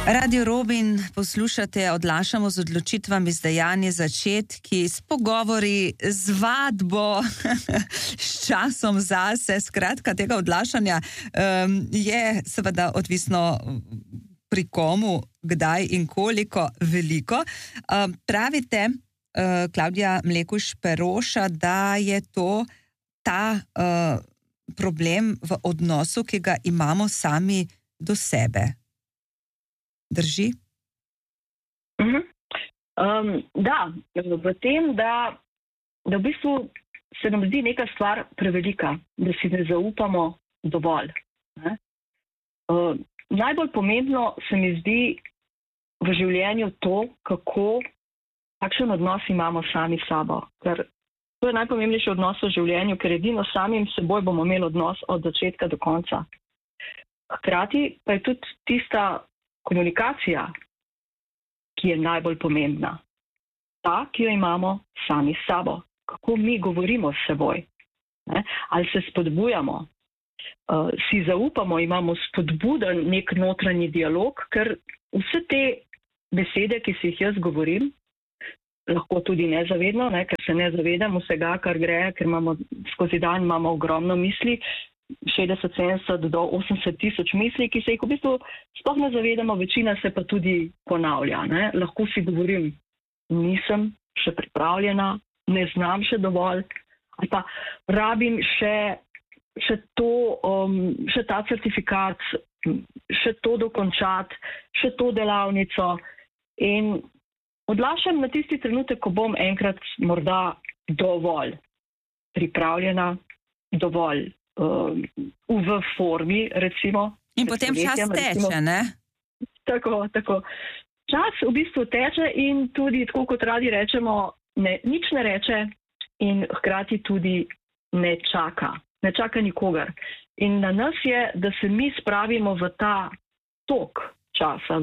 Radio Robin poslušate, odlašamo z odločitvami, z dejanji, začetki, s pogovori, z vadbo, s časom zase. Skratka, tega odlašanja je seveda odvisno pri komu, kdaj in koliko veliko. Pravite, Klavdija Mlekuž Peroša, da je to ta problem v odnosu, ki ga imamo sami do sebe. Drži? Da, v tem, da v bistvu se nam zdi neka stvar prevelika, da si ne zaupamo dovolj. Ne? Najbolj pomembno se mi zdi v življenju to, kakšen odnos imamo sami s sabo. Ker to je najpomembnejši odnos v življenju, ker edino samim seboj bomo imeli odnos od začetka do konca. Hkrati pa je tudi tista komunikacija, ki je najbolj pomembna. Ta, ki jo imamo sami s sabo. Kako mi govorimo s seboj. Ne? Ali se spodbujamo, si zaupamo, imamo spodbuden nek notranji dialog, ker vse te besede, ki si jih jaz govorim, lahko tudi nezavedno, ne? Ker se ne zavedam vsega, kar gre, ker skozi dan imamo ogromno misli, 60, 70 do 80 tisoč misli, ki se jih v bistvu sploh ne zavedamo, večina se pa tudi ponavlja. Ne? Lahko si govorim, nisem še pripravljena, ne znam še dovolj, ali pa rabim še ta certifikat, še to dokončati, še to delavnico. In odlašam na tisti trenutek, ko bom enkrat morda dovolj pripravljena, dovolj v formi, recimo. In potem čas teče, ne? Tako. Čas v bistvu teče in tudi, tako kot radi rečemo, nič ne reče in hkrati tudi ne čaka. Ne čaka nikogar. In na nas je, da se mi spravimo v ta tok časa,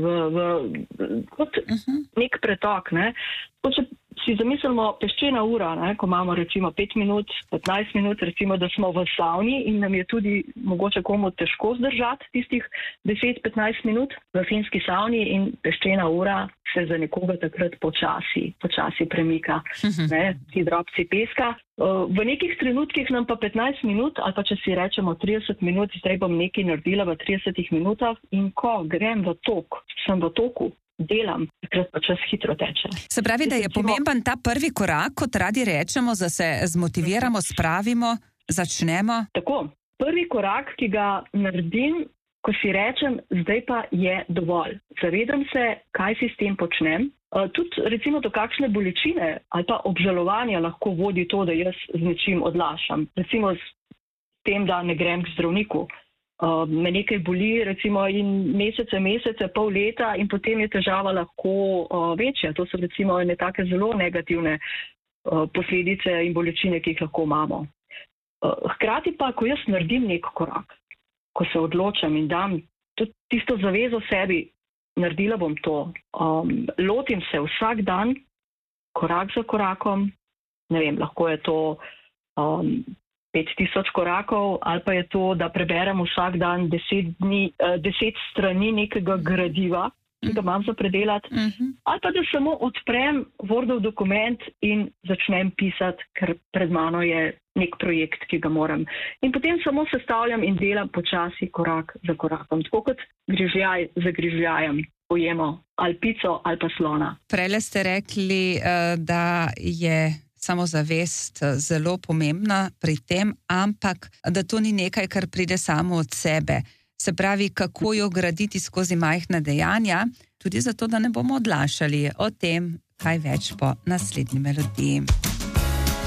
kot nek pretok. Ne? Če si zamislimo peščena ura, ne? Ko imamo recimo 5 minut, 15 minut, recimo, da smo v savni in nam je tudi mogoče komu težko zdržati tistih 10-15 minut v finski savni in peščena ura se za nekoga takrat počasi premika. Ne? Ti drobci peska. V nekih trenutkih nam pa 15 minut, ali pa če si rečemo 30 minut, zdaj bom nekaj naredila v 30 minutah in ko grem v tok, sem v toku, delam, takrat pa čas hitro teče. Se pravi, da je pomemben ta prvi korak, kot radi rečemo, da se zmotiviramo, spravimo, začnemo? Tako, prvi korak, ki ga naredim, ko si rečem, zdaj pa je dovolj. Zavedam se, kaj si s tem počnem. Tudi recimo do kakšne bolečine ali pa obžalovanja lahko vodi to, da jaz z nečim odlašam. Recimo s tem, da ne grem k zdravniku. Me nekaj boli recimo in mesece, pol leta in potem je težava lahko večja. To so recimo ene take zelo negativne posledice in bolečine, ki jih lahko imamo. Hkrati pa, ko jaz naredim nek korak, ko se odločam in dam tudi tisto zavezo sebi, naredila bom to, lotim se vsak dan, korak za korakom, ne vem, lahko je to 5000 korakov, ali pa je to, da preberem vsak dan 10 strani nekega gradiva, ki ga imam za predelati, ali pa da samo odprem Wordov dokument in začnem pisati, ker pred mano je nek projekt, ki ga moram. In potem samo sestavljam in delam počasi, korak za korakom. Tako kot grižljaj za grižljajem pojemo ali pico ali pa slona. Prejle ste rekli, da je samozavest zelo pomembna pri tem, ampak da to ni nekaj, kar pride samo od sebe. Se pravi, kako jo graditi skozi majhna dejanja, tudi zato, da ne bomo odlašali. O tem kaj več po naslednji melodiji.